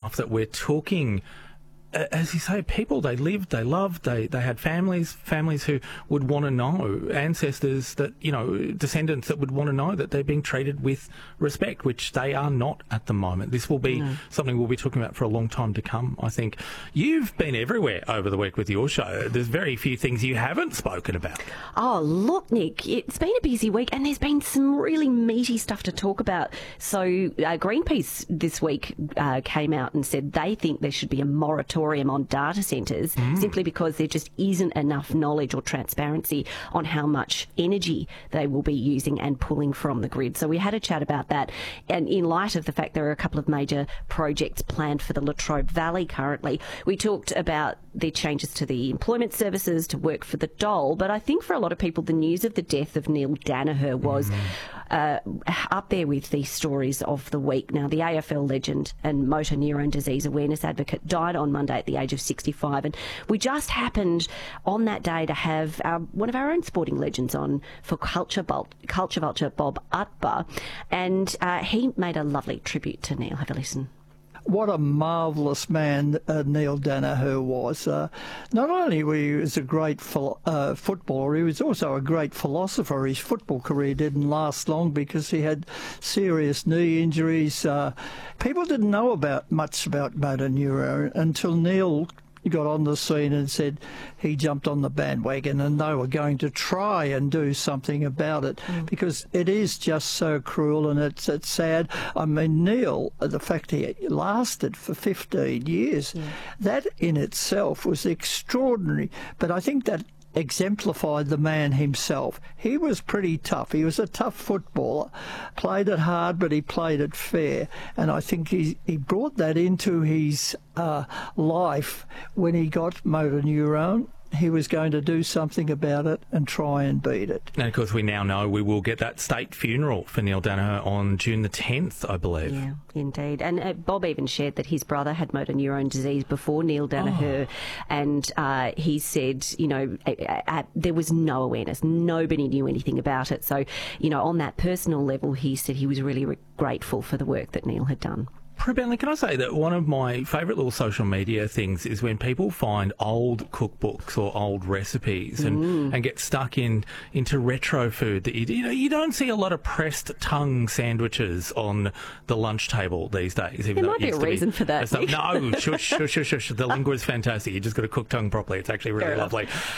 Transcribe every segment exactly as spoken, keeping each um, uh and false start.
enough that we're talking, as you say, people, they lived, they loved, they, they had families, families who would want to know, ancestors that, you know, descendants that would want to know that they're being treated with respect, which they are not at the moment. This will be no. something we'll be talking about for a long time to come, I think. You've been everywhere over the week with your show. There's very few things you haven't spoken about. Oh, look, Nick, it's been a busy week and there's been some really meaty stuff to talk about. So uh, Greenpeace this week uh, came out and said they think there should be a moratorium on data centres mm. simply because there just isn't enough knowledge or transparency on how much energy they will be using and pulling from the grid. So we had a chat about that, and in light of the fact there are a couple of major projects planned for the Latrobe Valley currently, we talked about the changes to the employment services to work for the dole, but I think for a lot of people the news of the death of Neil Danaher was mm. uh, up there with the stories of the week. Now, the A F L legend and motor neurone disease awareness advocate died on Monday at the age of sixty-five, and we just happened on that day to have our, one of our own sporting legends on for Culture, Bul- Culture Vulture, Bob Utbar, and uh, he made a lovely tribute to Neil. Have a listen. What a marvellous man uh, Neil Danaher was. Uh, not only was he was a great ph- uh, footballer, he was also a great philosopher. His football career didn't last long because he had serious knee injuries. Uh, people didn't know about much about motor neurone until Neil got on the scene and said he jumped on the bandwagon and they were going to try and do something about it mm. because it is just so cruel and it's it's sad. I mean, Neil, the fact he lasted for fifteen years, yeah. that in itself was extraordinary. But I think that exemplified the man himself. He was pretty tough. He was a tough footballer, played it hard, but he played it fair. And I think he, he brought that into his uh, life when he got motor neurone. He was going to do something about it and try and beat it. And of course, we now know we will get that state funeral for Neil Danaher on June the tenth, I believe. Yeah, indeed. And uh, Bob even shared that his brother had motor neurone disease before Neil Danaher, oh. and uh, he said, you know, uh, uh, there was no awareness. Nobody knew anything about it. So, you know, on that personal level, he said he was really re- grateful for the work that Neil had done. Prue Bentley, can I say that one of my favourite little social media things is when people find old cookbooks or old recipes and, mm. and get stuck in into retro food that you, you know you don't see a lot of pressed tongue sandwiches on the lunch table these days. Even there though might it be a reason be, for that. No, shush, shush, shush, shush. The lingua is fantastic. You just got to cook tongue properly. It's actually really Fair lovely. enough.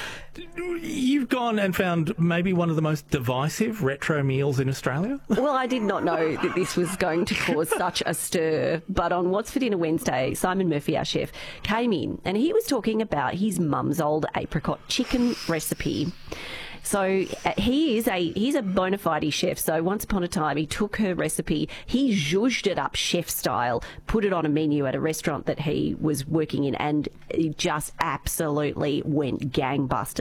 You've gone and found maybe one of the most divisive retro meals in Australia? Well, I did not know that this was going to cause such a stir, but on What's for Dinner Wednesday, Simon Murphy, our chef, came in and he was talking about his mum's old apricot chicken recipe. So uh, he is a he's a bona fide chef. So once upon a time, he took her recipe, he zhuzhed it up chef style, put it on a menu at a restaurant that he was working in, and it just absolutely went gangbusters.